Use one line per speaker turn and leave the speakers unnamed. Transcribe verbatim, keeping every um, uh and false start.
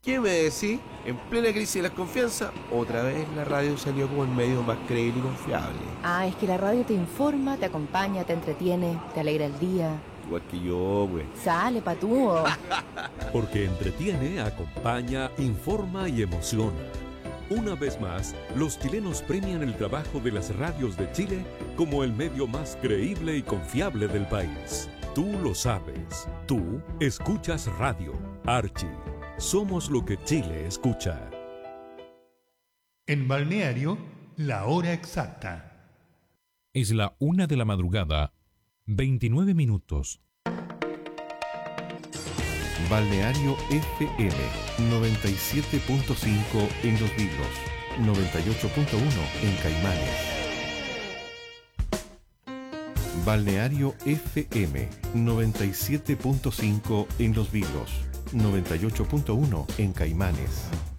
¿Qué me decís? En plena crisis de la confianza, otra vez la radio salió como el medio más creíble y confiable.
Ah, es que la radio te informa, te acompaña, te entretiene, te alegra el día.
Igual que yo, güey.
Sale, patúo.
Porque entretiene, acompaña, informa y emociona. Una vez más, los chilenos premian el trabajo de las radios de Chile como el medio más creíble y confiable del país. Tú lo sabes. Tú escuchas radio. Archie. Somos lo que Chile escucha.
En Balneario, la hora exacta.
Es la una de la madrugada, veintinueve minutos.
Balneario F M noventa y siete punto cinco en Los Vilos, noventa y ocho punto uno en Caimanes. Balneario F M noventa y siete punto cinco en Los Vilos, noventa y ocho punto uno en Caimanes.